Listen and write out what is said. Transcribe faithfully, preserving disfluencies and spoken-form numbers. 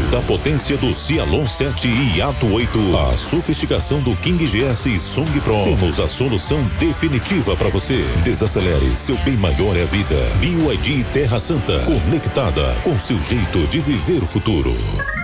Da potência do Cialon sete e Ato oito, a sofisticação do King G S e Song Pro, temos a solução definitiva para você. Desacelere, seu bem maior é a vida. B Y D Terra Santa, conectada com seu jeito de viver o futuro.